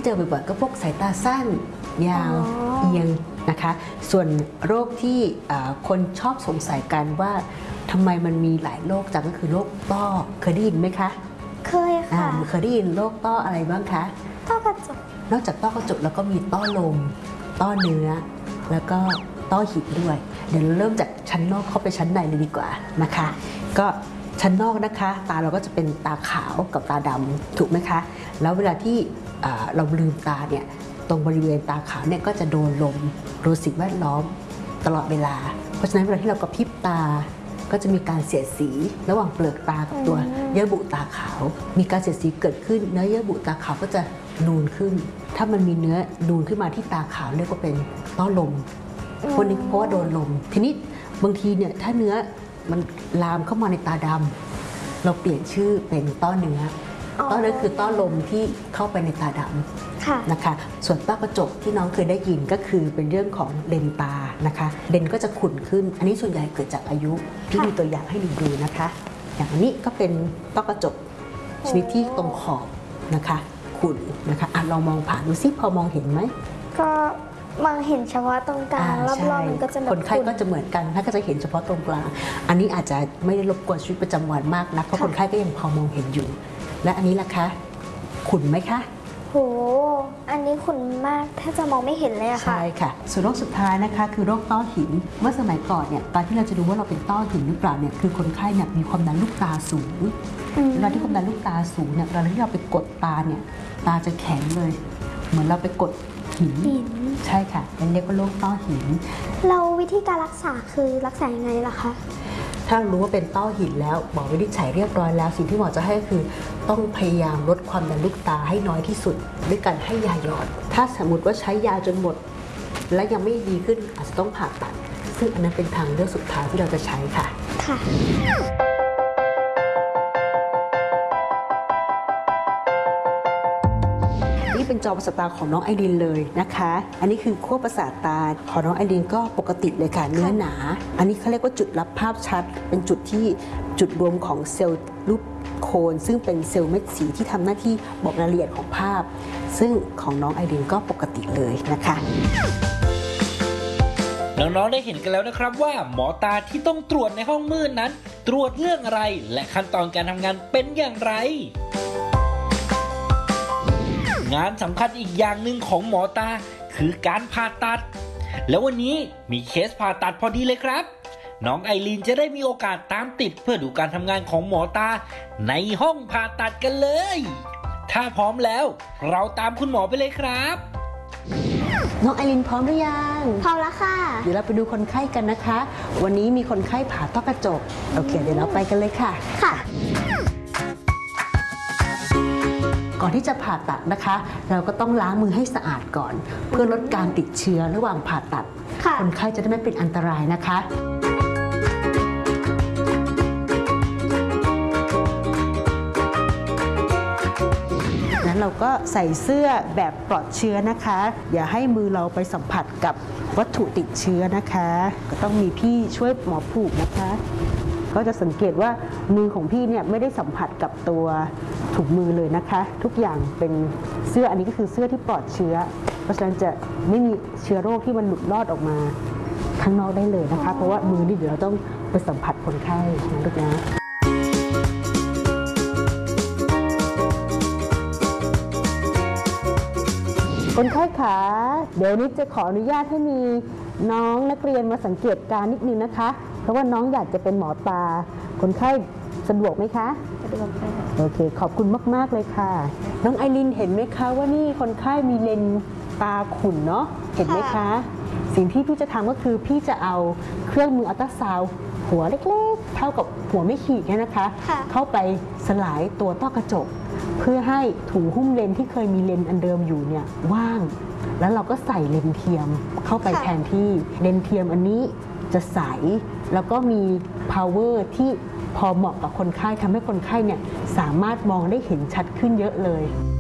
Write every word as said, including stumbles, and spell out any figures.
จอบ่อยๆก็พวกสายตาสั้นยาวเอียงนะคะส่วนโรคที่คนชอบสงสัยกันว่าทำไมมันมีหลายโรคจังก็คือโรคต้อเคยได้ยินไหมคะเคยค่ะเคยได้ยินโรคต้ออะไรบ้างคะต้อกระจกนอกจากต้อกระจกแล้วก็มีต้อลมต้อเนื้อแล้วก็ต้อหินด้วยเดี๋ยวเราเริ่มจากชั้นนอกเข้าไปชั้นในเลยดีกว่านะคะก็ชั้นนอกนะคะตาเราก็จะเป็นตาขาวกับตาดำถูกไหมคะแล้วเวลาที่เราลืมตาเนี่ยตรงบริเวณตาขาวเนี่ยก็จะโดนลมโดนสิ่งแวดล้อมตลอดเวลาเพราะฉะนั้นเวลาที่เรากระพริบตาก็จะมีการเสียดสีระหว่างเปลือกตากับตัวเยื่อบุตาขาวมีการเสียดสีเกิดขึ้นเนื้อเยื่อบุตาขาวก็จะนูนขึ้นถ้ามันมีเนื้อนูนขึ้นมาที่ตาขาวเรียกว่าเป็นต้อลมพวกนี้เพราะว่าโดนลมทีนี้บางทีเนี่ยถ้าเนื้อมันลามเข้ามาในตาดำเราเปลี่ยนชื่อเป็นต้อเนื้อต้อเนื้อคือต้อลมที่เข้าไปในตาดำนะคะส่วนต้อกระจกที่น้องเคยได้ยินก็คือเป็นเรื่องของเลนตานะคะเลนก็จะขุ่นขึ้นอันนี้ส่วนใหญ่เกิดจากอายุที่มีตัวอย่างให้ดูดูนะคะอย่างนี้ก็เป็นต้อกระจกชนิดที่ตรงขอบนะคะขุ่นนะคะอ่ะลองมองผ่านดูซิพอมองเห็นไหมก็มองเห็นเฉพาะตรงกลางรอบๆมันก็จะแบบคนไข้ก็จะเหมือนกันถ้าก็จะเห็นเฉพาะตรงกลางอันนี้อาจจะไม่ได้รบกวนชีวิตประจำวันมากนักเพราะคนไข้ก็ยังพอมองเห็นอยู่และอันนี้ล่ะคะขุ่นไหมคะโหอันนี้ขุ่นมากแทบจะมองไม่เห็นเลยอะค่ะใช่ค่ะส่วนโรคสุดท้ายนะคะคือโรคต้อหินเมื่อสมัยก่อนเนี่ยตอนที่เราจะดูว่าเราเป็นต้อหินหรือเปล่าเนี่ยคือคนไข้เนี่ยมีความดันลูกตาสูงเวลาที่ความดันลูกตาสูงเนี่ยเวลาที่เราไปกดตาเนี่ยตาจะแข็งเลยเหมือนเราไปกดหินใช่ค่ะเรียกว่าโรคต้อหินเราวิธีการรักษาคือรักษายังไงล่ะคะถ้ารู้ว่าเป็นต้อหินแล้วหมอวินิจฉัยเรียบร้อยแล้วสิ่งที่หมอจะให้คือต้องพยายามลดความดันลูกตาให้น้อยที่สุดด้วยการให้ยาหยอดถ้าสมมติว่าใช้ยาจนหมดและยังไม่ดีขึ้นอาจจะต้องผ่าตัดซึ่งอันนั้นเป็นทางเลือกสุดท้ายที่เราจะใช้ค่ะค่ะเป็นจอประสาทตาของน้องไอรินเลยนะคะอันนี้คือขั้วประสาทตาของน้องไอรินก็ปกติเลยค่ะเนื้อหนาอันนี้เขาเรียกว่าจุดรับภาพชัดเป็นจุดที่จุดรวมของเซลล์รูปโคนซึ่งเป็นเซลล์เม็ดสีที่ทำหน้าที่บอกรายละเอียดของภาพซึ่งของน้องไอรินก็ปกติเลยนะคะน้องๆได้เห็นกันแล้วนะครับว่าหมอตาที่ต้องตรวจในห้องมืดนั้นตรวจเรื่องอะไรและขั้นตอนการทำงานเป็นอย่างไรงานสำคัญอีกอย่างหนึ่งของหมอตาคือการผ่าตัดแล้ววันนี้มีเคสผ่าตัดพอดีเลยครับน้องไอรีนจะได้มีโอกาสตามติดเพื่อดูการทำงานของหมอตาในห้องผ่าตัดกันเลยถ้าพร้อมแล้วเราตามคุณหมอไปเลยครับน้องไอรินพร้อมหรือยังพร้อมแล้วค่ะเดี๋ยวเราไปดูคนไข้กันนะคะวันนี้มีคนไข้ผ่าต้อกระจกโอเคเดี๋ยวเราไปกันเลยค่ะค่ะก่อนที่จะผ่าตัดนะคะเราก็ต้องล้างมือให้สะอาดก่อนเพื่อลดการติดเชื้อระหว่างผ่าตัดคนไข้จะได้ไม่เป็นอันตรายนะคะนั้นเราก็ใส่เสื้อแบบปลอดเชื้อนะคะอย่าให้มือเราไปสัมผัสกับวัตถุติดเชื้อนะคะก็ต้องมีพี่ช่วยหมอผูกนะคะก็จะสังเกตว่ามือของพี่เนี่ยไม่ได้สัมผัสกับตัวถุงมือเลยนะคะทุกอย่างเป็นเสื้ออันนี้ก็คือเสื้อที่ปลอดเชื้อเพราะฉะนั้นจะไม่มีเชื้อโรคที่มันหลุดรอดออกมาข้างนอกได้เลยนะคะเพราะว่ามือนี่เดี๋ยวเราต้องไปสัมผัสคนไข้นะลูกนะคนไข้ขาเดี๋ยวนิดจะขออนุญาตให้มีน้องนักเรียนมาสังเกตการนิดนึงนะคะเพราะว่าน้องอยากจะเป็นหมอตาคนไข้สะดวกไหมคะสะดวกค่ะโอเคขอบคุณมากๆเลยค่ะน้องไอรินเห็นไหมคะว่านี่คนไข้มีเลนตาขุ่นเนาะเห็นไหมคะสิ่งที่พี่จะทำก็คือพี่จะเอาเครื่องมืออัลตราซาวด์หัวเล็กๆเท่ากับหัวไม่ขีดเนี่ยนะคะเข้าไปสลายตัวต้อกระจกเพื่อให้ถุงหุ้มเลนที่เคยมีเลนอันเดิมอยู่เนี่ยว่างแล้วเราก็ใส่เลนเทียมเข้าไปแทนที่เลนเทียมอันนี้จะใสแล้วก็มี power ที่พอเหมาะกับคนไข้ทำให้คนไข้เนี่ยสามารถมองได้เห็นชัดขึ้นเยอะเลย